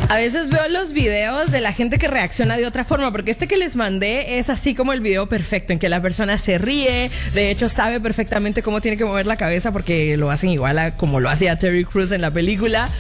A veces veo los videos de la gente que reacciona de otra forma, porque este que les mandé es así como el video perfecto, en que la persona se ríe, de hecho sabe perfectamente cómo tiene que mover la cabeza porque lo hacen igual a como lo hacía Terry Crews en la película.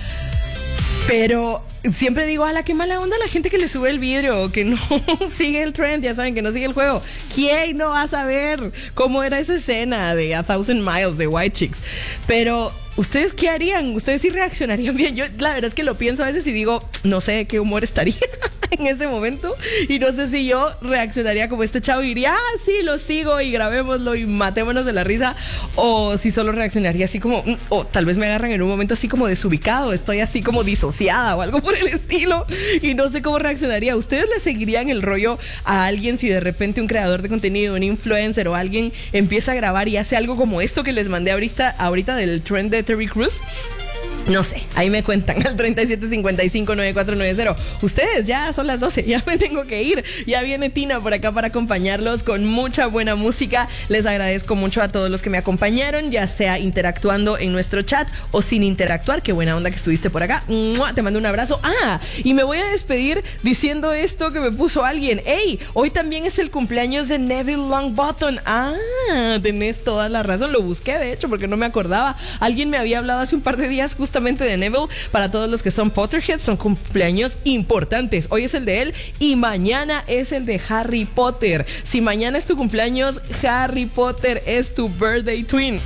Pero siempre digo, ala, qué mala onda la gente que le sube el vidrio, que no sigue el trend, ya saben, que no sigue el juego. ¿Quién no va a saber cómo era esa escena de A Thousand Miles de White Chicks? Pero ¿ustedes qué harían? ¿Ustedes sí reaccionarían bien? Yo la verdad es que lo pienso a veces y digo, no sé qué humor estaría en ese momento. Y no sé si yo reaccionaría como este chavo y diría, sí, lo sigo y grabémoslo y matémonos de la risa. O si solo reaccionaría así como, o tal vez me agarran en un momento así como desubicado, estoy así como disociada o algo por el estilo y no sé cómo reaccionaría. ¿Ustedes le seguirían el rollo a alguien si de repente un creador de contenido, un influencer o alguien empieza a grabar y hace algo como esto que les mandé ahorita del trend de Terry Crews? No sé, ahí me cuentan al 37559490. Ustedes, ya son las 12, ya me tengo que ir. Ya viene Tina por acá para acompañarlos con mucha buena música. Les agradezco mucho a todos los que me acompañaron, ya sea interactuando en nuestro chat o sin interactuar. Qué buena onda que estuviste por acá. ¡Mua! Te mando un abrazo. Y me voy a despedir diciendo esto que me puso alguien. ¡Ey! Hoy también es el cumpleaños de Neville Longbottom. Tenés toda la razón. Lo busqué, de hecho, porque no me acordaba. Alguien me había hablado hace un par de días justamente de Neville. Para todos los que son Potterheads, son cumpleaños importantes. Hoy es el de él y mañana es el de Harry Potter. Si mañana es tu cumpleaños, Harry Potter es tu birthday twin.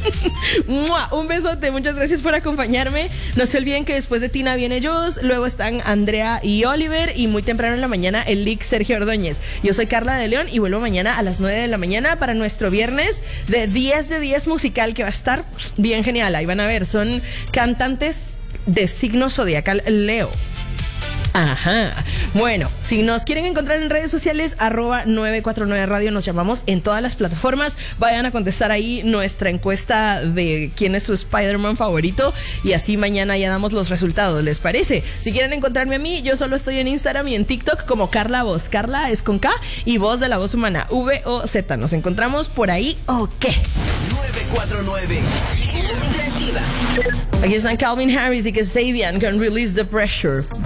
Un besote, muchas gracias por acompañarme. No se olviden que después de Tina viene Joss, luego están Andrea y Oliver y muy temprano en la mañana el Lick Sergio Ordóñez. Yo soy Carla de León y vuelvo mañana a las 9 de la mañana para nuestro viernes de 10 de 10 musical, que va a estar bien genial. Ahí van a ver, son cantantes de signo zodiacal Leo. Ajá. Bueno, si nos quieren encontrar en redes sociales, @949 Radio, nos llamamos en todas las plataformas. Vayan a contestar ahí nuestra encuesta de quién es su Spider-Man favorito y así mañana ya damos los resultados, ¿les parece? Si quieren encontrarme a mí, yo solo estoy en Instagram y en TikTok como Carla Voz. Carla es con K y Voz de la Voz Humana, VOZ. ¿Nos encontramos por ahí o qué? 949 Interactiva. Aquí están Calvin Harris y Kasabian con Release the Pressure.